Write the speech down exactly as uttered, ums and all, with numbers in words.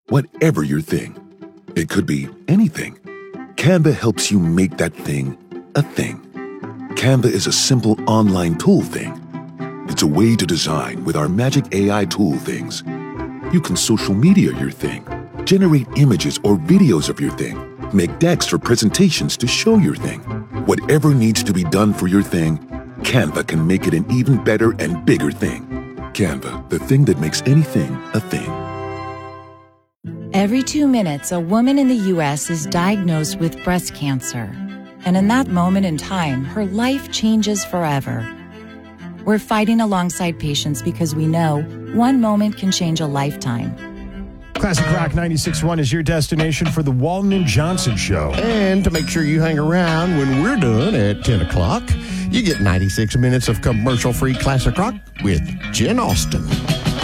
whatever your thing. It could be anything. Canva helps you make that thing a thing. Canva is a simple online tool thing. It's a way to design with our magic A I tool things. You can social media your thing, generate images or videos of your thing, make decks for presentations to show your thing. Whatever needs to be done for your thing, Canva can make it an even better and bigger thing. Canva, the thing that makes anything a thing. Every two minutes, a woman in the U S is diagnosed with breast cancer. And in that moment in time, her life changes forever. We're fighting alongside patients because we know one moment can change a lifetime. Classic Rock ninety-six point one is your destination for the Walton and Johnson Show. And to make sure you hang around when we're done at ten o'clock, you get ninety-six minutes of commercial-free classic rock with Jen Austen.